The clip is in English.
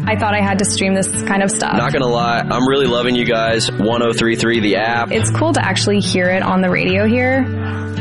I thought I had to stream this kind of stuff. Not gonna lie, I'm really loving you guys. 1033 the app. It's cool to actually hear it on the radio here.